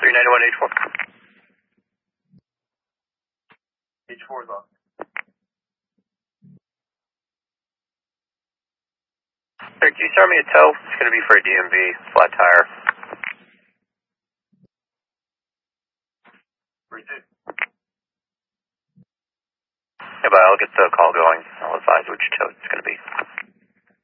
391 H4. H4 is off. Sir, can you start me a tow? It's going to be for a DMV, flat tire. Yeah, but I'll get the call going. I'll advise which tow it's going to be.